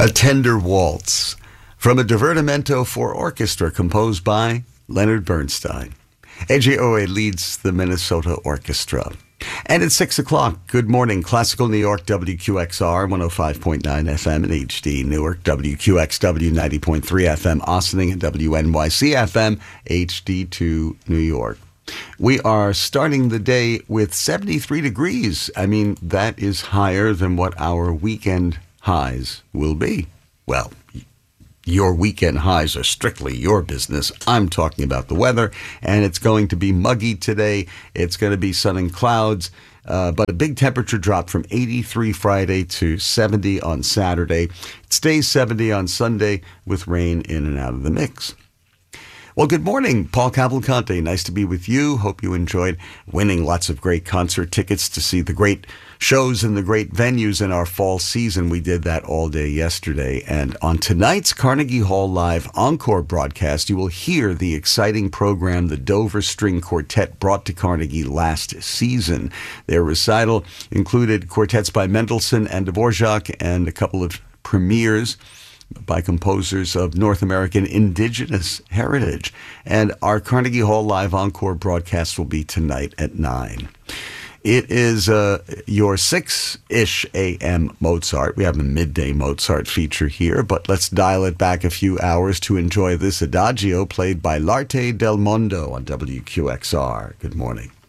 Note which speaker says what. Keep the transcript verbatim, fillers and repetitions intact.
Speaker 1: A Tender Waltz from a Divertimento for Orchestra composed by Leonard Bernstein. A J Owe leads the Minnesota Orchestra. And at six o'clock, good morning, Classical New York, W Q X R, one oh five point nine F M in H D Newark, W Q X W, ninety point three F M Ossining, and W N Y C F M, H D two New York. We are starting the day with seventy-three degrees. I mean, that is higher than what our weekend highs will be. Well, your weekend highs are strictly your business. I'm talking about the weather, and it's going to be muggy today. It's going to be sun and clouds, uh, but a big temperature drop from eighty-three Friday to seventy on Saturday. It stays seventy on Sunday with rain in and out of the mix. Well, good morning, Paul Cavalcante. Nice to be with you. Hope you enjoyed winning lots of great concert tickets to see the great shows and the great venues in our fall season. We did that all day yesterday. And on tonight's Carnegie Hall Live Encore broadcast, you will hear the exciting program the Dover String Quartet brought to Carnegie last season. Their recital included quartets by Mendelssohn and Dvorak and a couple of premieres by composers of North American indigenous heritage. And our Carnegie Hall Live Encore broadcast will be tonight at nine. It is uh, your six-ish a m Mozart. We have a midday Mozart feature here, but let's dial it back a few hours to enjoy this Adagio played by L'Arte del Mondo on W Q X R. Good morning.